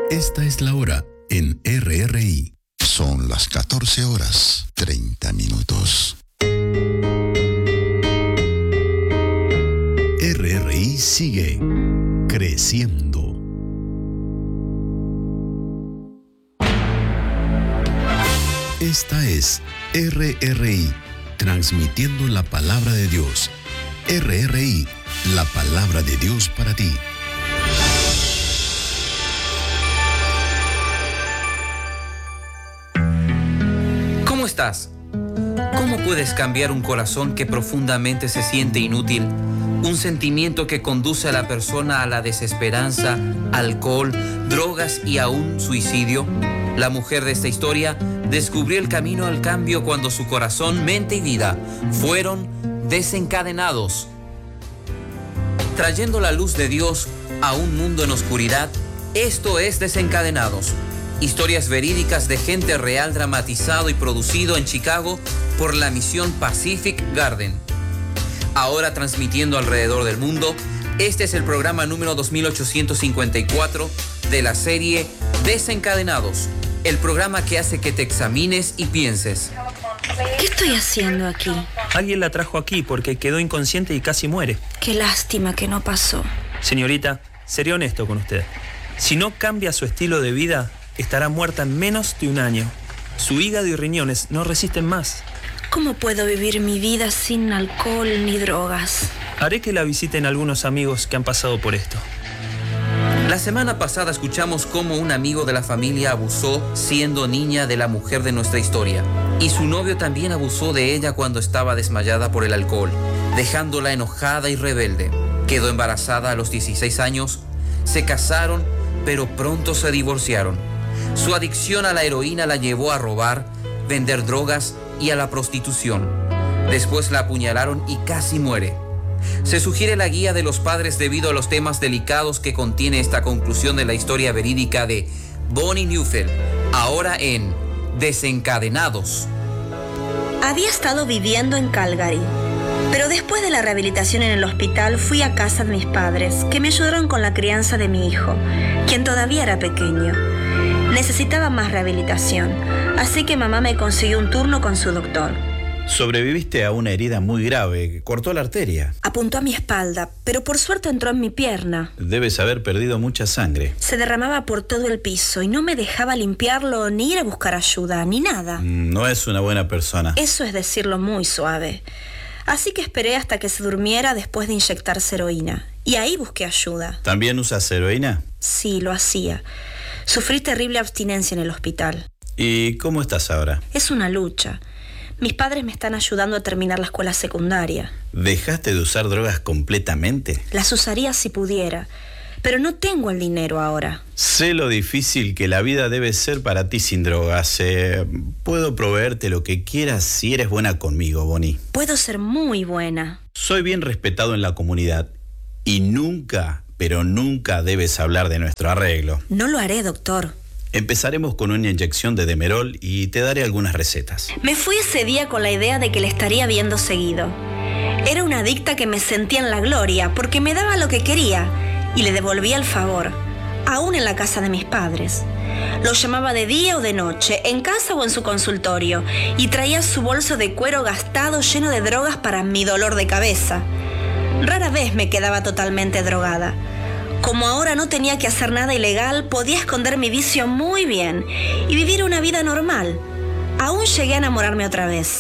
Esta es la hora en RRI. Son las 14:30. RRI sigue creciendo. Esta es RRI, transmitiendo la palabra de Dios. RRI, la palabra de Dios para ti. ¿Cómo estás? ¿Cómo puedes cambiar un corazón que profundamente se siente inútil? Un sentimiento que conduce a la persona a la desesperanza, alcohol, drogas y aún suicidio. La mujer de esta historia descubrió el camino al cambio cuando su corazón, mente y vida fueron desencadenados. Trayendo la luz de Dios a un mundo en oscuridad, esto es Desencadenados. Historias verídicas de gente real dramatizado y producido en Chicago por la misión Pacific Garden. Ahora transmitiendo alrededor del mundo, este es el programa número 2854 de la serie Desencadenados, el programa que hace que te examines y pienses. ¿Qué estoy haciendo aquí? Alguien la trajo aquí porque quedó inconsciente y casi muere. Qué lástima que no pasó. Señorita, seré honesto con usted. Si no cambia su estilo de vida, estará muerta en menos de un año. Su hígado y riñones no resisten más. ¿Cómo puedo vivir mi vida sin alcohol ni drogas? Haré que la visiten algunos amigos que han pasado por esto. La semana pasada escuchamos cómo un amigo de la familia abusó siendo niña de la mujer de nuestra historia. Y su novio también abusó de ella cuando estaba desmayada por el alcohol, dejándola enojada y rebelde. Quedó embarazada a los 16 años, se casaron, pero pronto se divorciaron. Su adicción a la heroína la llevó a robar, vender drogas y a la prostitución. Después la apuñalaron y casi muere. Se sugiere la guía de los padres debido a los temas delicados que contiene esta conclusión de la historia verídica de Bonnie Neufeld, ahora en Desencadenados. Había estado viviendo en Calgary, pero después de la rehabilitación en el hospital fui a casa de mis padres, que me ayudaron con la crianza de mi hijo, quien todavía era pequeño. Necesitaba más rehabilitación, así que mamá me consiguió un turno con su doctor. Sobreviviste a una herida muy grave, cortó la arteria. Apuntó a mi espalda, pero por suerte entró en mi pierna. Debes haber perdido mucha sangre. Se derramaba por todo el piso y no me dejaba limpiarlo ni ir a buscar ayuda, ni nada. No es una buena persona. Eso es decirlo muy suave. Así que esperé hasta que se durmiera después de inyectarse heroína. Y ahí busqué ayuda. ¿También usas heroína? Sí, lo hacía. Sufrí terrible abstinencia en el hospital. ¿Y cómo estás ahora? Es una lucha. Mis padres me están ayudando a terminar la escuela secundaria. ¿Dejaste de usar drogas completamente? Las usaría si pudiera, pero no tengo el dinero ahora. Sé lo difícil que la vida debe ser para ti sin drogas. Puedo proveerte lo que quieras si eres buena conmigo, Bonnie. Puedo ser muy buena. Soy bien respetado en la comunidad y nunca, pero nunca debes hablar de nuestro arreglo. No lo haré, doctor. Empezaremos con una inyección de Demerol y te daré algunas recetas. Me fui ese día con la idea de que le estaría viendo seguido. Era una adicta que me sentía en la gloria porque me daba lo que quería y le devolvía el favor, aún en la casa de mis padres. Lo llamaba de día o de noche, en casa o en su consultorio, y traía su bolso de cuero gastado lleno de drogas para mi dolor de cabeza. Rara vez me quedaba totalmente drogada. Como ahora no tenía que hacer nada ilegal, podía esconder mi vicio muy bien y vivir una vida normal. Aún llegué a enamorarme otra vez.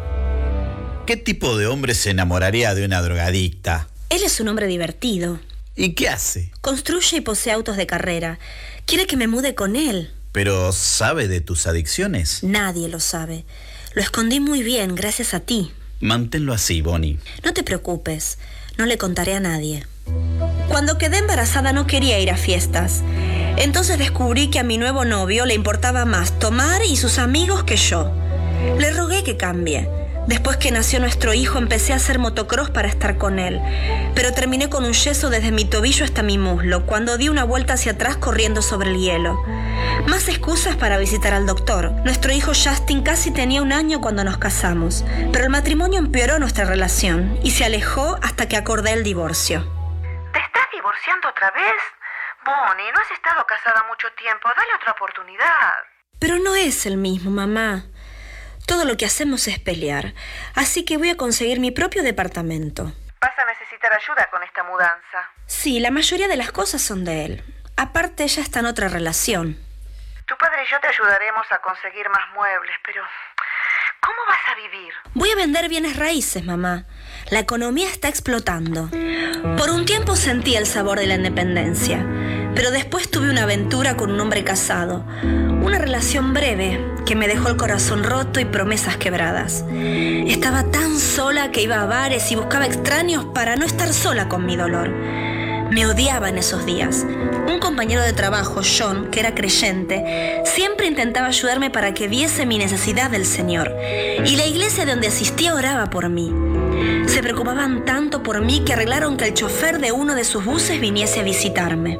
¿Qué tipo de hombre se enamoraría de una drogadicta? Él es un hombre divertido. ¿Y qué hace? Construye y posee autos de carrera. Quiere que me mude con él. ¿Pero sabe de tus adicciones? Nadie lo sabe. Lo escondí muy bien, gracias a ti. Manténlo así, Bonnie. No te preocupes. No le contaré a nadie. Cuando quedé embarazada no quería ir a fiestas. Entonces descubrí que a mi nuevo novio le importaba más tomar y sus amigos que yo. Le rogué que cambie. Después que nació nuestro hijo empecé a hacer motocross para estar con él. Pero terminé con un yeso desde mi tobillo hasta mi muslo cuando di una vuelta hacia atrás corriendo sobre el hielo. Más excusas para visitar al doctor. Nuestro hijo Justin casi tenía 1 año cuando nos casamos. Pero el matrimonio empeoró nuestra relación y se alejó hasta que acordé el divorcio. ¿Te estás divorciando otra vez? Bonnie, no has estado casada mucho tiempo. Dale otra oportunidad. Pero no es el mismo, mamá. Todo lo que hacemos es pelear. Así que voy a conseguir mi propio departamento. Vas a necesitar ayuda con esta mudanza. Sí, la mayoría de las cosas son de él. Aparte, ella está en otra relación. Tu padre y yo te ayudaremos a conseguir más muebles, pero ¿cómo vas a vivir? Voy a vender bienes raíces, mamá. La economía está explotando. Por un tiempo sentí el sabor de la independencia, pero después tuve una aventura con un hombre casado. Una relación breve que me dejó el corazón roto y promesas quebradas. Estaba tan sola que iba a bares y buscaba extraños para no estar sola con mi dolor. Me odiaba en esos días. Un compañero de trabajo, John, que era creyente, siempre intentaba ayudarme para que viese mi necesidad del Señor. Y la iglesia donde asistía oraba por mí. Se preocupaban tanto por mí que arreglaron que el chofer de uno de sus buses viniese a visitarme.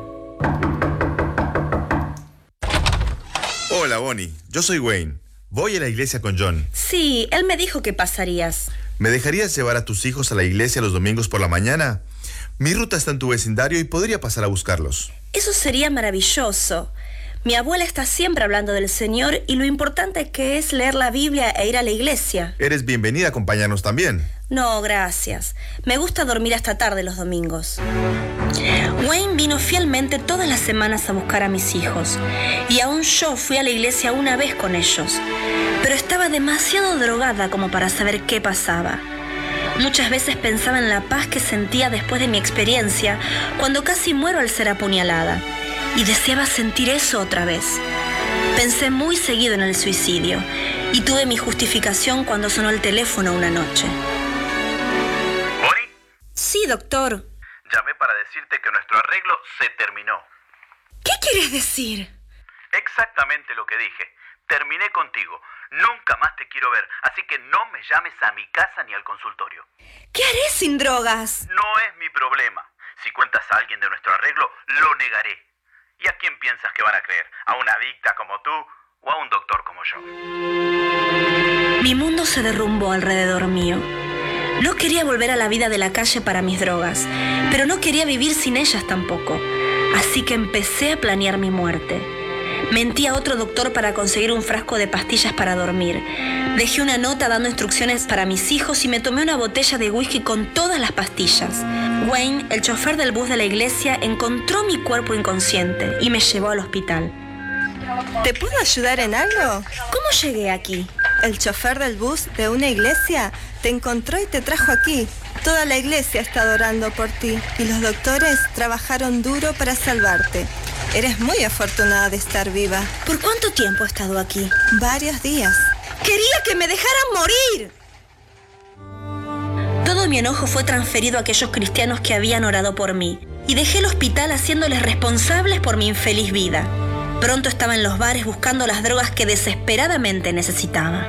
Hola, Bonnie. Yo soy Wayne. Voy a la iglesia con John. Sí, él me dijo que pasarías. ¿Me dejarías llevar a tus hijos a la iglesia los domingos por la mañana? Mi ruta está en tu vecindario y podría pasar a buscarlos. Eso sería maravilloso. Mi abuela está siempre hablando del Señor y lo importante que es leer la Biblia e ir a la iglesia. Eres bienvenida a acompañarnos también. No, gracias. Me gusta dormir hasta tarde los domingos. Wayne vino fielmente todas las semanas a buscar a mis hijos. Y aún yo fui a la iglesia una vez con ellos. Pero estaba demasiado drogada como para saber qué pasaba. Muchas veces pensaba en la paz que sentía después de mi experiencia, cuando casi muero al ser apuñalada. Y deseaba sentir eso otra vez. Pensé muy seguido en el suicidio. Y tuve mi justificación cuando sonó el teléfono una noche. ¿Bonnie? Sí, doctor. Llamé para decirte que nuestro arreglo se terminó. ¿Qué quieres decir? Exactamente lo que dije. Terminé contigo. Nunca más te quiero ver, así que no me llames a mi casa ni al consultorio. ¿Qué haré sin drogas? No es mi problema. Si cuentas a alguien de nuestro arreglo, lo negaré. ¿Y a quién piensas que van a creer? ¿A una adicta como tú o a un doctor como yo? Mi mundo se derrumbó alrededor mío. No quería volver a la vida de la calle para mis drogas, pero no quería vivir sin ellas tampoco. Así que empecé a planear mi muerte. Mentí a otro doctor para conseguir un frasco de pastillas para dormir. Dejé una nota dando instrucciones para mis hijos y me tomé una botella de whisky con todas las pastillas. Wayne, el chofer del bus de la iglesia, encontró mi cuerpo inconsciente y me llevó al hospital. ¿Te puedo ayudar en algo? ¿Cómo llegué aquí? El chofer del bus de una iglesia te encontró y te trajo aquí. Toda la iglesia está orando por ti y los doctores trabajaron duro para salvarte. Eres muy afortunada de estar viva. ¿Por cuánto tiempo he estado aquí? Varios días. ¡Quería que me dejaran morir! Todo mi enojo fue transferido a aquellos cristianos que habían orado por mí y dejé el hospital haciéndoles responsables por mi infeliz vida. Pronto estaba en los bares buscando las drogas que desesperadamente necesitaba.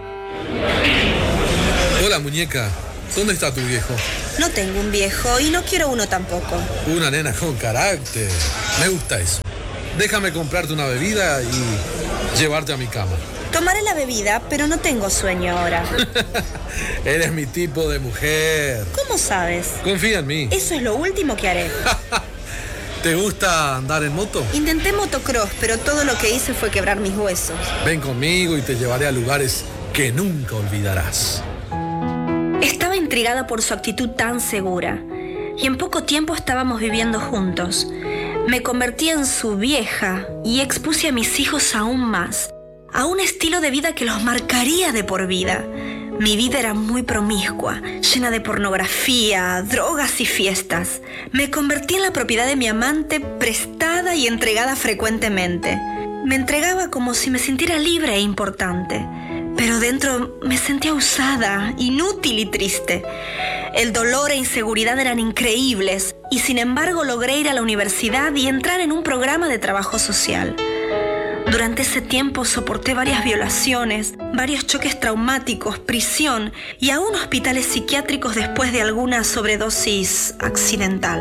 Hola, muñeca. ¿Dónde está tu viejo? No tengo un viejo y no quiero uno tampoco. Una nena con carácter. Me gusta eso. Déjame comprarte una bebida y llevarte a mi cama. Tomaré la bebida, pero no tengo sueño ahora. Eres mi tipo de mujer. ¿Cómo sabes? Confía en mí. Eso es lo último que haré. ¿Te gusta andar en moto? Intenté motocross, pero todo lo que hice fue quebrar mis huesos. Ven conmigo y te llevaré a lugares que nunca olvidarás. Estaba intrigada por su actitud tan segura. Y en poco tiempo estábamos viviendo juntos. Me convertí en su vieja y expuse a mis hijos aún más, a un estilo de vida que los marcaría de por vida. Mi vida era muy promiscua, llena de pornografía, drogas y fiestas. Me convertí en la propiedad de mi amante, prestada y entregada frecuentemente. Me entregaba como si me sintiera libre e importante, pero dentro me sentía usada, inútil y triste. El dolor e inseguridad eran increíbles y sin embargo logré ir a la universidad y entrar en un programa de trabajo social. Durante ese tiempo soporté varias violaciones, varios choques traumáticos, prisión y aún hospitales psiquiátricos después de alguna sobredosis accidental.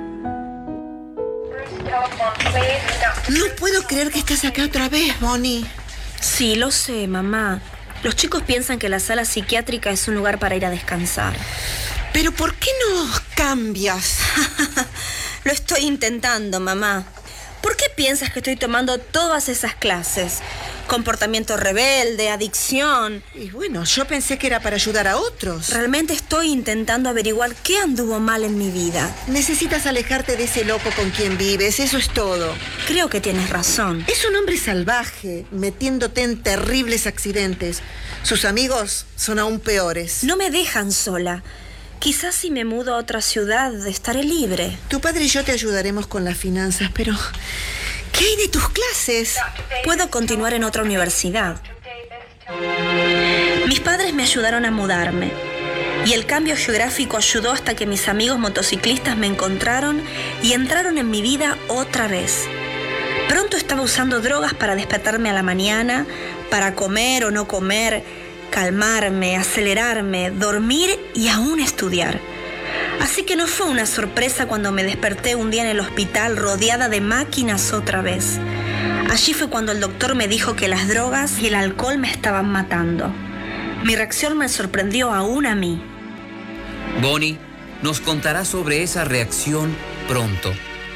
No puedo creer que estés acá otra vez, Bonnie. Sí, lo sé, mamá. Los chicos piensan que la sala psiquiátrica es un lugar para ir a descansar. ¿Pero por qué no cambias? Lo estoy intentando, mamá. piensas que estoy tomando todas esas clases? Comportamiento rebelde, adicción. Y bueno, yo pensé que era para ayudar a otros. Realmente estoy intentando averiguar qué anduvo mal en mi vida. Necesitas alejarte de ese loco con quien vives, eso es todo. Creo que tienes razón. Es un hombre salvaje, metiéndote en terribles accidentes. Sus amigos son aún peores. No me dejan sola. Quizás si me mudo a otra ciudad estaré libre. Tu padre y yo te ayudaremos con las finanzas, pero ¿qué hay de tus clases? Puedo continuar en otra universidad. Mis padres me ayudaron a mudarme y el cambio geográfico ayudó hasta que mis amigos motociclistas me encontraron y entraron en mi vida otra vez. Pronto estaba usando drogas para despertarme a la mañana, para comer o no comer, calmarme, acelerarme, dormir y aún estudiar. Así que no fue una sorpresa cuando me desperté un día en el hospital rodeada de máquinas otra vez. Allí fue cuando el doctor me dijo que las drogas y el alcohol me estaban matando. Mi reacción me sorprendió aún a mí. Bonnie nos contará sobre esa reacción pronto.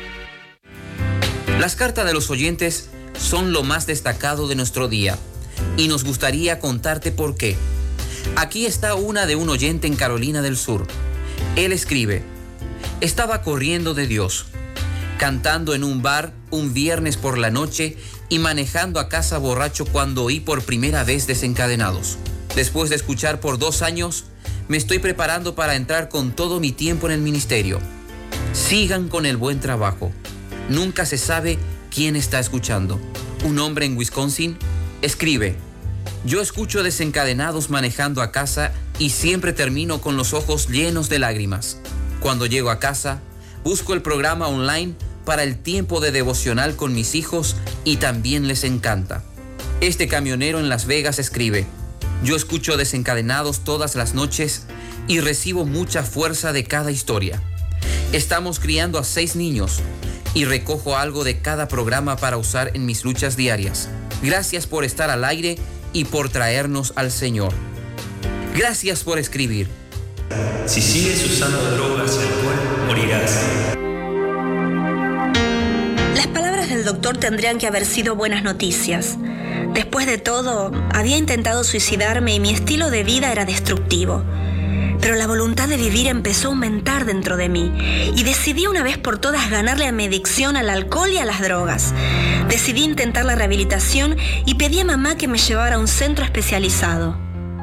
Las cartas de los oyentes son lo más destacado de nuestro día y nos gustaría contarte por qué. Aquí está una de un oyente en Carolina del Sur. Él escribe: estaba corriendo de Dios, cantando en un bar un viernes por la noche y manejando a casa borracho cuando oí por primera vez Desencadenados. Después de escuchar por 2 años, me estoy preparando para entrar con todo mi tiempo en el ministerio. Sigan con el buen trabajo. Nunca se sabe quién está escuchando. Un hombre en Wisconsin escribe: yo escucho Desencadenados manejando a casa y siempre termino con los ojos llenos de lágrimas. Cuando llego a casa, busco el programa online para el tiempo de devocional con mis hijos y también les encanta. Este camionero en Las Vegas escribe: yo escucho Desencadenados todas las noches y recibo mucha fuerza de cada historia. Estamos criando a 6 niños y recojo algo de cada programa para usar en mis luchas diarias. Gracias por estar al aire y por traernos al Señor. Gracias por escribir. Si sigues usando drogas y alcohol, morirás. Las palabras del doctor tendrían que haber sido buenas noticias. Después de todo, había intentado suicidarme y mi estilo de vida era destructivo. Pero la voluntad de vivir empezó a aumentar dentro de mí y decidí una vez por todas ganarle a mi adicción al alcohol y a las drogas. Decidí intentar la rehabilitación y pedí a mamá que me llevara a un centro especializado.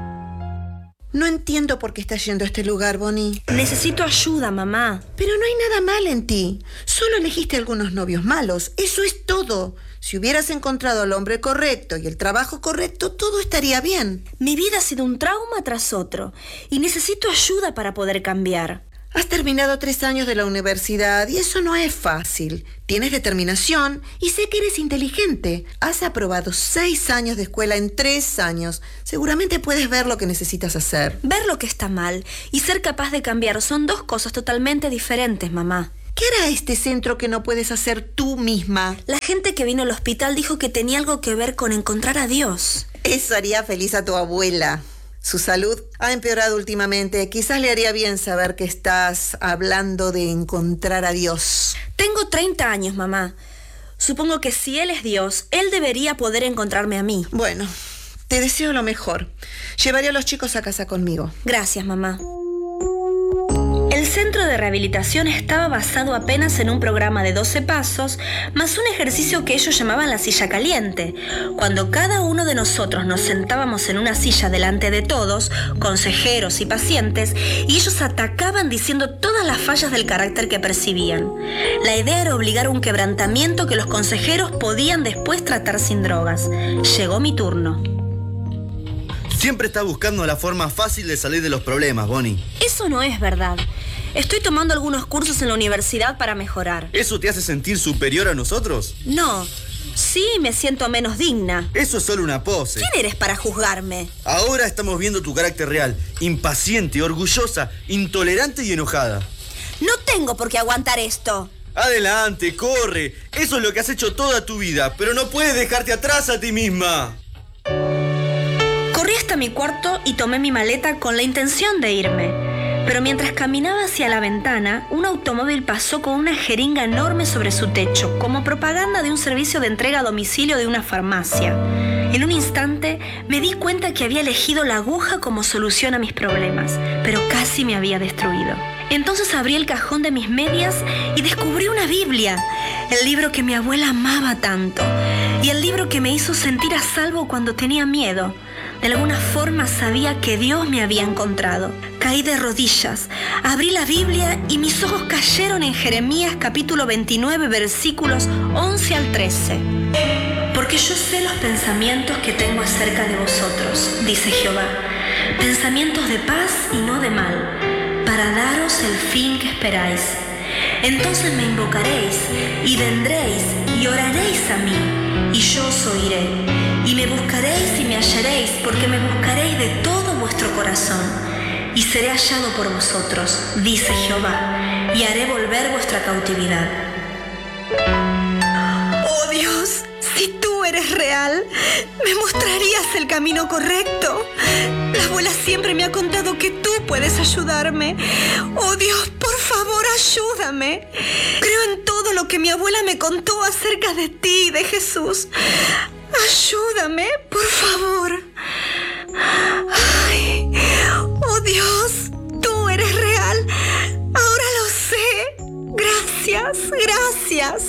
No entiendo por qué estás yendo a este lugar, Bonnie. Necesito ayuda, mamá. Pero no hay nada mal en ti. Solo elegiste algunos novios malos. Eso es todo. Si hubieras encontrado al hombre correcto y el trabajo correcto, todo estaría bien. Mi vida ha sido un trauma tras otro y necesito ayuda para poder cambiar. Has terminado 3 años de la universidad y eso no es fácil. Tienes determinación y sé que eres inteligente. Has aprobado 6 años de escuela en 3 años. Seguramente puedes ver lo que necesitas hacer. Ver lo que está mal y ser capaz de cambiar son 2 cosas totalmente diferentes, mamá. ¿Qué hará este centro que no puedes hacer tú misma? La gente que vino al hospital dijo que tenía algo que ver con encontrar a Dios. Eso haría feliz a tu abuela. Su salud ha empeorado últimamente. Quizás le haría bien saber que estás hablando de encontrar a Dios. Tengo 30 años, mamá. Supongo que si Él es Dios, Él debería poder encontrarme a mí. Bueno, te deseo lo mejor. Llevaré a los chicos a casa conmigo. Gracias, mamá. El centro de rehabilitación estaba basado apenas en un programa de 12 pasos, más un ejercicio que ellos llamaban la silla caliente. Cuando cada uno de nosotros nos sentábamos en una silla delante de todos, consejeros y pacientes, y ellos atacaban diciendo todas las fallas del carácter que percibían. La idea era obligar a un quebrantamiento que los consejeros podían después tratar sin drogas. Llegó mi turno. Siempre estás buscando la forma fácil de salir de los problemas, Bonnie. Eso no es verdad. Estoy tomando algunos cursos en la universidad para mejorar. ¿Eso te hace sentir superior a nosotros? No. Sí, me siento menos digna. Eso es solo una pose. ¿Quién eres para juzgarme? Ahora estamos viendo tu carácter real. Impaciente, orgullosa, intolerante y enojada. No tengo por qué aguantar esto. Adelante, corre. Eso es lo que has hecho toda tu vida, pero no puedes dejarte atrás a ti misma. Corrí hasta mi cuarto y tomé mi maleta con la intención de irme. Pero mientras caminaba hacia la ventana, un automóvil pasó con una jeringa enorme sobre su techo, como propaganda de un servicio de entrega a domicilio de una farmacia. En un instante me di cuenta que había elegido la aguja como solución a mis problemas, pero casi me había destruido. Entonces abrí el cajón de mis medias y descubrí una Biblia, el libro que mi abuela amaba tanto, y el libro que me hizo sentir a salvo cuando tenía miedo. De alguna forma sabía que Dios me había encontrado. Caí de rodillas, abrí la Biblia y mis ojos cayeron en Jeremías capítulo 29, versículos 11 al 13. Porque yo sé los pensamientos que tengo acerca de vosotros, dice Jehová, pensamientos de paz y no de mal, para daros el fin que esperáis. Entonces me invocaréis y vendréis y oraréis a mí, y yo os oiré. Y me buscaréis y me hallaréis, porque me buscaréis de todo vuestro corazón. Y seré hallado por vosotros, dice Jehová, y haré volver vuestra cautividad. Oh Dios, si tú eres real, ¿me mostrarías el camino correcto? La abuela siempre me ha contado que tú puedes ayudarme. Oh Dios, por favor, ayúdame. Creo en todo lo que mi abuela me contó acerca de ti y de Jesús. Ayúdame, por favor. Ay, oh Dios, tú eres real. Ahora lo sé. Gracias, gracias.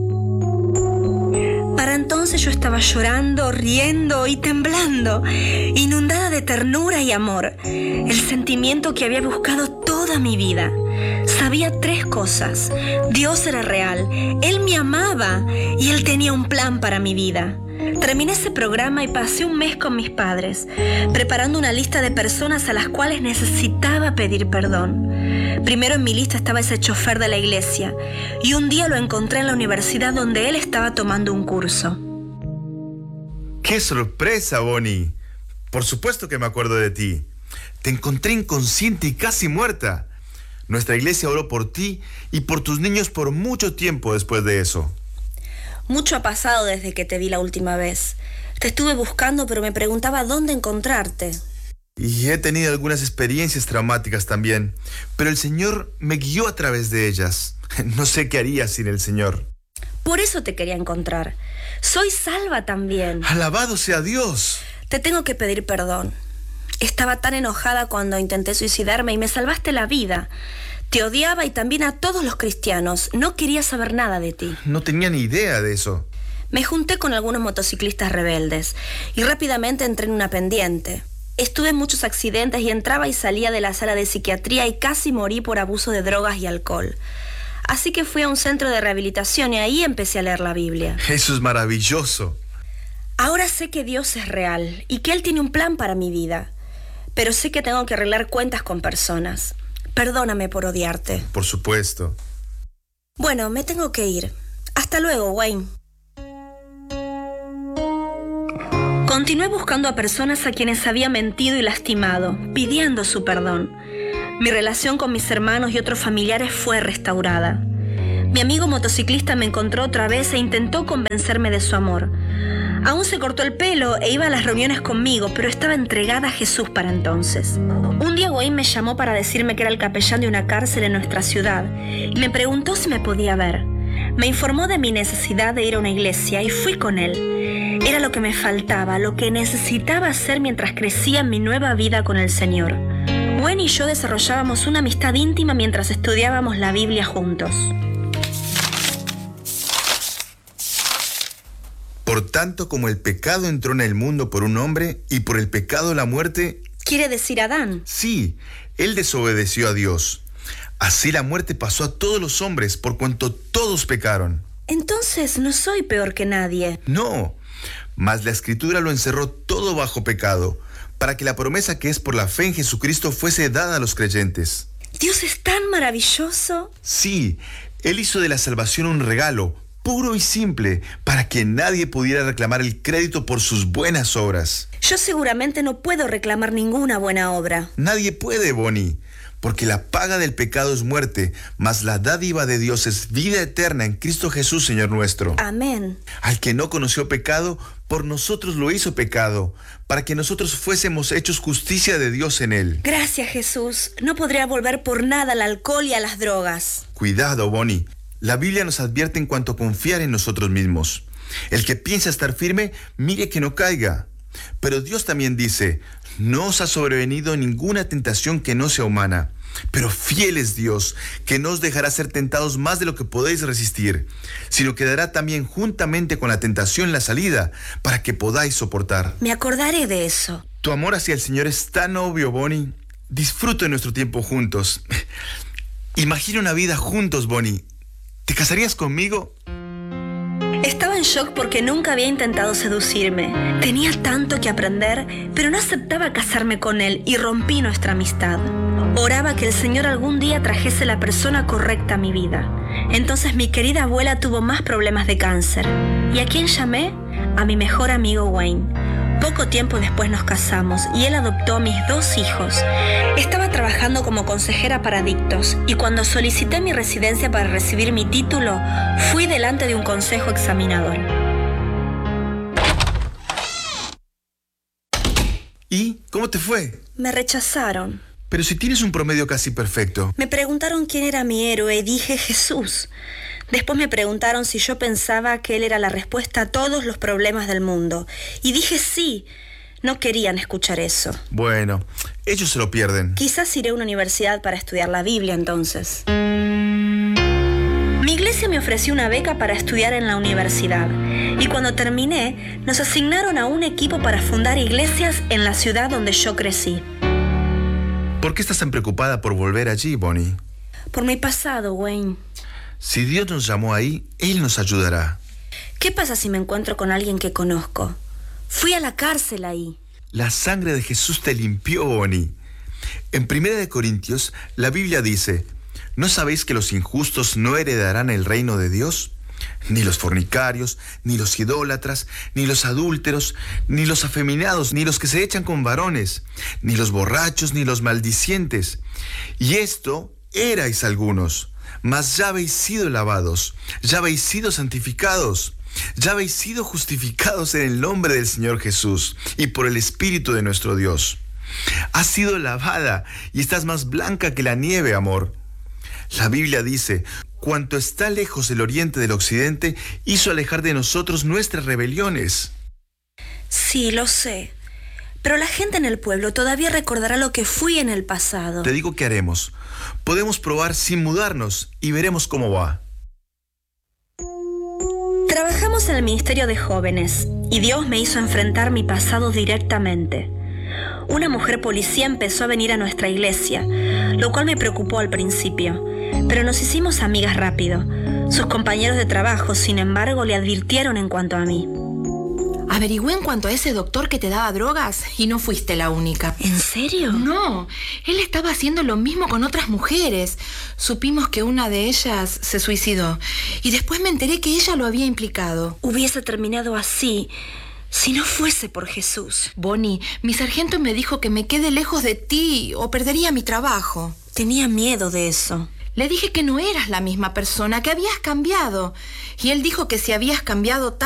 Para entonces yo estaba llorando, riendo y temblando, inundada de ternura y amor, el sentimiento que había buscado toda mi vida. Sabía 3 cosas. Dios era real, Él me amaba y Él tenía un plan para mi vida. Terminé ese programa y pasé un mes con mis padres, preparando una lista de personas a las cuales necesitaba pedir perdón. Primero en mi lista estaba ese chofer de la iglesia, y un día lo encontré en la universidad donde él estaba tomando un curso. ¡Qué sorpresa, Bonnie! Por supuesto que me acuerdo de ti. Te encontré inconsciente y casi muerta. Nuestra iglesia oró por ti y por tus niños por mucho tiempo después de eso. Mucho ha pasado desde que te vi la última vez. Te estuve buscando, pero me preguntaba dónde encontrarte. Y he tenido algunas experiencias traumáticas también, pero el Señor me guió a través de ellas. No sé qué haría sin el Señor. Por eso te quería encontrar. Soy salva también. ¡Alabado sea Dios! Te tengo que pedir perdón. Estaba tan enojada cuando intenté suicidarme y me salvaste la vida. Te odiaba y también a todos los cristianos. No quería saber nada de ti. No tenía ni idea de eso. Me junté con algunos motociclistas rebeldes y rápidamente entré en una pendiente. Estuve en muchos accidentes y entraba y salía de la sala de psiquiatría y casi morí por abuso de drogas y alcohol. Así que fui a un centro de rehabilitación y ahí empecé a leer la Biblia. Eso es maravilloso. Ahora sé que Dios es real y que Él tiene un plan para mi vida. Pero sé que tengo que arreglar cuentas con personas. Perdóname por odiarte. Por supuesto. Bueno, me tengo que ir. Hasta luego, Wayne. Continué buscando a personas a quienes había mentido y lastimado, pidiendo su perdón. Mi relación con mis hermanos y otros familiares fue restaurada. Mi amigo motociclista me encontró otra vez e intentó convencerme de su amor. Aún se cortó el pelo e iba a las reuniones conmigo, pero estaba entregada a Jesús para entonces. Un día Wayne me llamó para decirme que era el capellán de una cárcel en nuestra ciudad y me preguntó si me podía ver. Me informó de mi necesidad de ir a una iglesia y fui con él. Era lo que me faltaba, lo que necesitaba hacer mientras crecía en mi nueva vida con el Señor. Wayne y yo desarrollábamos una amistad íntima mientras estudiábamos la Biblia juntos. Por tanto, como el pecado entró en el mundo por un hombre y por el pecado la muerte... ¿Quiere decir Adán? Sí, él desobedeció a Dios. Así la muerte pasó a todos los hombres por cuanto todos pecaron. Entonces no soy peor que nadie. No, mas la Escritura lo encerró todo bajo pecado, para que la promesa que es por la fe en Jesucristo fuese dada a los creyentes. Dios es tan maravilloso. Sí, Él hizo de la salvación un regalo, puro y simple, para que nadie pudiera reclamar el crédito por sus buenas obras. Yo seguramente no puedo reclamar ninguna buena obra. Nadie puede, Bonnie, porque la paga del pecado es muerte, mas la dádiva de Dios es vida eterna en Cristo Jesús, Señor nuestro. Amén. Al que no conoció pecado, por nosotros lo hizo pecado, para que nosotros fuésemos hechos justicia de Dios en él. Gracias, Jesús. No podría volver por nada al alcohol y a las drogas. Cuidado, Bonnie. La Biblia nos advierte en cuanto a confiar en nosotros mismos. El que piensa estar firme, mire que no caiga. Pero Dios también dice, no os ha sobrevenido ninguna tentación que no sea humana, pero fiel es Dios, que no os dejará ser tentados más de lo que podéis resistir, sino que dará también juntamente con la tentación la salida, para que podáis soportar. Me acordaré de eso. Tu amor hacia el Señor es tan obvio, Bonnie. Disfruta de nuestro tiempo juntos. Imagina una vida juntos, Bonnie. ¿Te casarías conmigo? Estaba en shock porque nunca había intentado seducirme. Tenía tanto que aprender, pero no aceptaba casarme con él y rompí nuestra amistad. Oraba que el Señor algún día trajese la persona correcta a mi vida. Entonces mi querida abuela tuvo más problemas de cáncer. ¿Y a quién llamé? A mi mejor amigo Wayne. Poco tiempo después nos casamos y él adoptó a mis 2 hijos. Estaba trabajando como consejera para adictos y cuando solicité mi residencia para recibir mi título, fui delante de un consejo examinador. ¿Y cómo te fue? Me rechazaron. Pero si tienes un promedio casi perfecto. Me preguntaron quién era mi héroe y dije Jesús. Después me preguntaron si yo pensaba que él era la respuesta a todos los problemas del mundo. Y dije sí. No querían escuchar eso. Bueno, ellos se lo pierden. Quizás iré a una universidad para estudiar la Biblia entonces. Mi iglesia me ofreció una beca para estudiar en la universidad. Y cuando terminé, nos asignaron a un equipo para fundar iglesias en la ciudad donde yo crecí. ¿Por qué estás tan preocupada por volver allí, Bonnie? Por mi pasado, Wayne. Si Dios nos llamó ahí, Él nos ayudará. ¿Qué pasa si me encuentro con alguien que conozco? Fui a la cárcel ahí. La sangre de Jesús te limpió, Bonnie. En 1 Corintios, la Biblia dice, ¿no sabéis que los injustos no heredarán el reino de Dios? Ni los fornicarios, ni los idólatras, ni los adúlteros, ni los afeminados, ni los que se echan con varones, ni los borrachos, ni los maldicientes. Y esto erais algunos. Mas ya habéis sido lavados, ya habéis sido santificados, ya habéis sido justificados en el nombre del Señor Jesús y por el Espíritu de nuestro Dios. Has sido lavada y estás más blanca que la nieve, amor. La Biblia dice, cuanto está lejos el oriente del occidente, hizo alejar de nosotros nuestras rebeliones. Sí, lo sé. Pero la gente en el pueblo todavía recordará lo que fui en el pasado. Te digo qué haremos. Podemos probar sin mudarnos y veremos cómo va. Trabajamos en el Ministerio de Jóvenes y Dios me hizo enfrentar mi pasado directamente. Una mujer policía empezó a venir a nuestra iglesia, lo cual me preocupó al principio, pero nos hicimos amigas rápido. Sus compañeros de trabajo, sin embargo, le advirtieron en cuanto a mí. Averigüé en cuanto a ese doctor que te daba drogas y no fuiste la única. ¿En serio? No, él estaba haciendo lo mismo con otras mujeres. Supimos que una de ellas se suicidó y después me enteré que ella lo había implicado. Hubiese terminado así si no fuese por Jesús. Bonnie, mi sargento me dijo que me quede lejos de ti o perdería mi trabajo. Tenía miedo de eso. Le dije que no eras la misma persona, que habías cambiado. Y él dijo que si habías cambiado